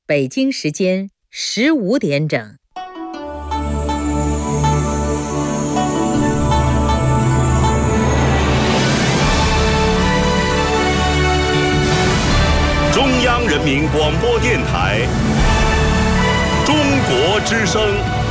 北京时间15点整。 中央人民广播电台中国之声。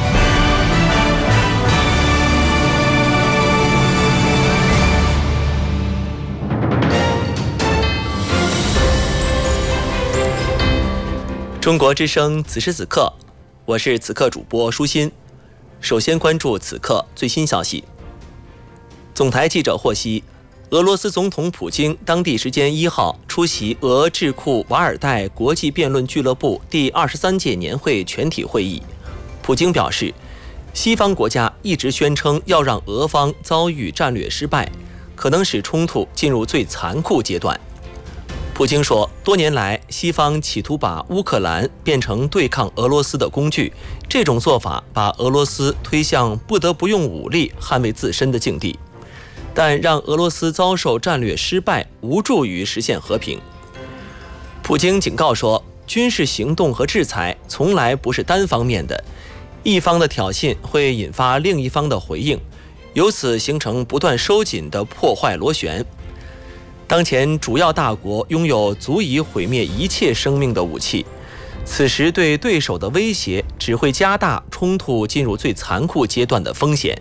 中国之声，此时此刻，我是此刻主播舒心。首先关注此刻最新消息。总台记者获悉，俄罗斯总统普京当地时间1号出席俄智库瓦尔代国际辩论俱乐部第23届年会全体会议。普京表示，西方国家一直宣称要让俄方遭遇战略失败，可能使冲突进入最残酷阶段。普京说，多年来西方企图把乌克兰变成对抗俄罗斯的工具，这种做法把俄罗斯推向不得不用武力捍卫自身的境地，但让俄罗斯遭受战略失败无助于实现和平。普京警告说，军事行动和制裁从来不是单方面的，一方的挑衅会引发另一方的回应，由此形成不断收紧的破坏螺旋。当前主要大国拥有足以毁灭一切生命的武器，此时对对手的威胁只会加大冲突进入最残酷阶段的风险。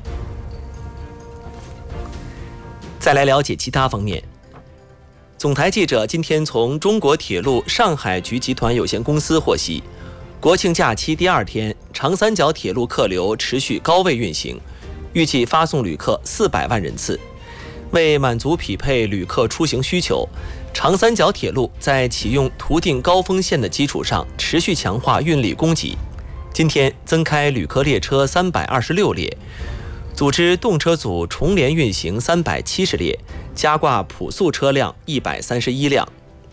再来了解其他方面。总台记者今天从中国铁路上海局集团有限公司获悉，国庆假期第2天，长三角铁路客流持续高位运行，预计发送旅客400万人次。为满足匹配旅客出行需求，长三角铁路在启用图定高峰线的基础上，持续强化运力供给。今天增开旅客列车326列，组织动车组重联运行370列，加挂普速车辆131辆。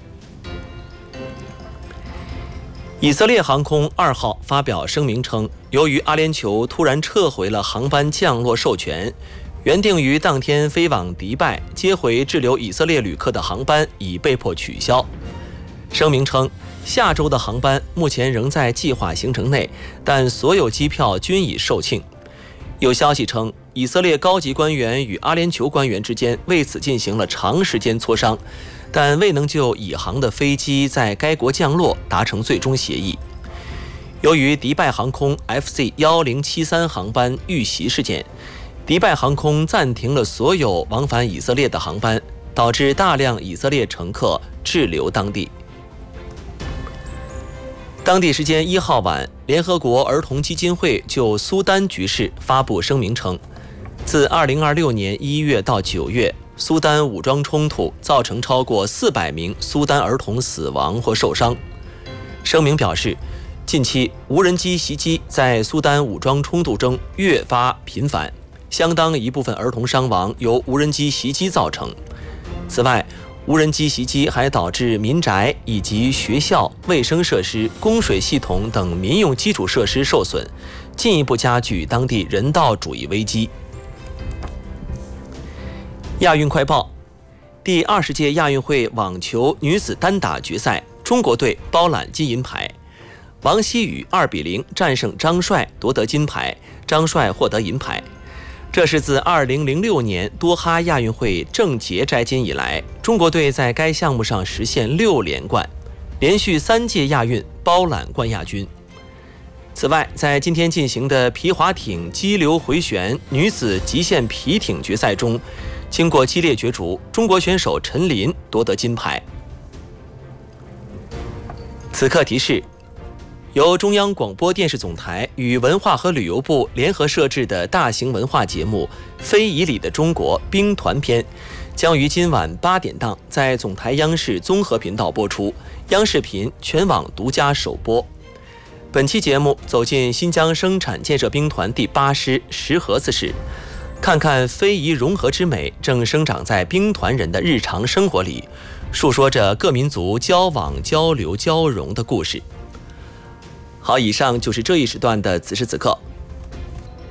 以色列航空2号发表声明称，由于阿联酋突然撤回了航班降落授权，原定于当天飞往迪拜接回滞留以色列旅客的航班已被迫取消。声明称，下周的航班目前仍在计划行程内，但所有机票均已售罄。有消息称，以色列高级官员与阿联酋官员之间为此进行了长时间磋商，但未能就以航的飞机在该国降落达成最终协议。由于迪拜航空 FC1073 航班遇袭事件，迪拜航空暂停了所有往返以色列的航班，导致大量以色列乘客滞留当地。当地时间1号晚，联合国儿童基金会就苏丹局势发布声明称，自2026年1月到9月，苏丹武装冲突造成超过400名苏丹儿童死亡或受伤。声明表示，近期无人机袭击在苏丹武装冲突中越发频繁，相当一部分儿童伤亡由无人机袭击造成。此外，无人机袭击还导致民宅以及学校、卫生设施、供水系统等民用基础设施受损，进一步加剧当地人道主义危机。亚运快报：第20届亚运会网球女子单打决赛，中国队包揽金银牌，王希雨2比0战胜张帅夺得金牌，张帅获得银牌。这是自2006年多哈亚运会郑捷摘金以来，中国队在该项目上实现6连冠，连续3届亚运包揽冠亚军。此外，在今天进行的皮划艇激流回旋女子极限皮艇决赛中，经过激烈角逐，中国选手陈琳夺得金牌。此刻提示，由中央广播电视总台与文化和旅游部联合设置的大型文化节目《非遗里的中国》兵团篇，将于今晚8点档在总台央视综合频道播出，央视频全网独家首播。本期节目走进新疆生产建设兵团第8师石河子市，看看非遗融合之美正生长在兵团人的日常生活里，述说着各民族交往、交流、交融的故事。好，以上就是这一时段的此时此刻。